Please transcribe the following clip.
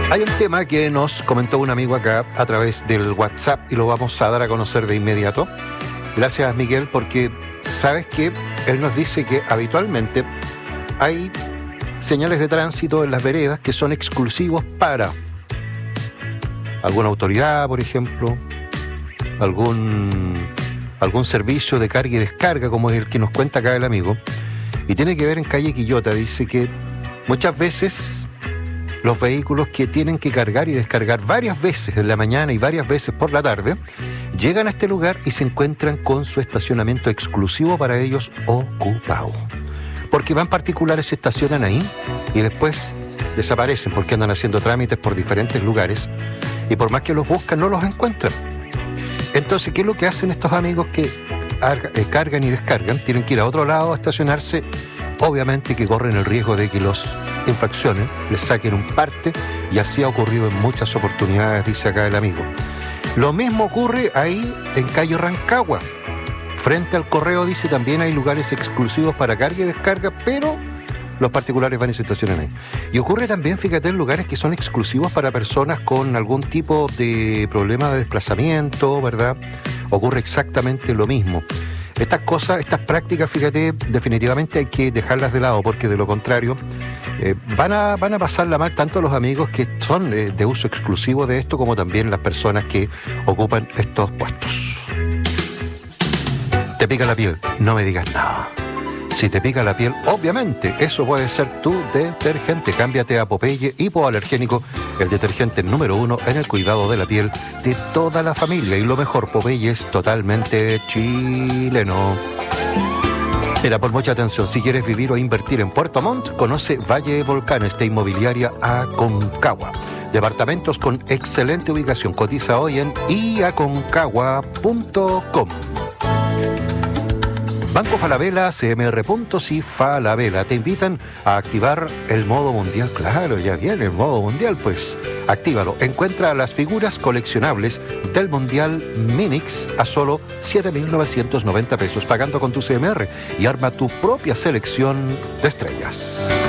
Hay un tema que nos comentó un amigo acá a través del WhatsApp y lo vamos a dar a conocer de inmediato. Gracias, Miguel, porque sabes que él nos dice que habitualmente hay señales de tránsito en las veredas que son exclusivos para alguna autoridad, por ejemplo, algún servicio de carga y descarga, como es el que nos cuenta acá el amigo, y tiene que ver en calle Quillota. Dice que muchas veces los vehículos que tienen que cargar y descargar varias veces en la mañana y varias veces por la tarde, llegan a este lugar y se encuentran con su estacionamiento exclusivo para ellos ocupado. Porque van particulares, se estacionan ahí y después desaparecen porque andan haciendo trámites por diferentes lugares y por más que los buscan no los encuentran. Entonces, ¿qué es lo que hacen estos amigos que cargan y descargan? Tienen que ir a otro lado a estacionarse, obviamente que corren el riesgo de que los infraccionen, les saquen un parte, y así ha ocurrido en muchas oportunidades, dice acá el amigo. Lo mismo ocurre ahí en calle Rancagua. Frente al correo, dice, también hay lugares exclusivos para carga y descarga, pero los particulares van y se estacionan ahí. Y ocurre también, fíjate, en lugares que son exclusivos para personas con algún tipo de problema de desplazamiento, ¿verdad? Ocurre exactamente lo mismo. Estas cosas, estas prácticas, fíjate, definitivamente hay que dejarlas de lado, porque de lo contrario van a pasarla mal tanto los amigos que son de uso exclusivo de esto, como también las personas que ocupan estos puestos. ¿Te pica la piel? No me digas nada. Si te pica la piel, obviamente, eso puede ser tu detergente. Cámbiate a Popeye Hipoalergénico, el detergente número 1 en el cuidado de la piel de toda la familia. Y lo mejor, Popeye es totalmente chileno. Mira, por mucha atención, si quieres vivir o invertir en Puerto Montt, conoce Valle Volcanes de Inmobiliaria Aconcagua. Departamentos con excelente ubicación. Cotiza hoy en iaconcagua.com. Banco Falabella, CMR Puntos y Falabella te invitan a activar el modo mundial. Claro, ya viene el modo mundial, pues actívalo. Encuentra las figuras coleccionables del Mundial Minix a solo 7.990 pesos pagando con tu CMR y arma tu propia selección de estrellas.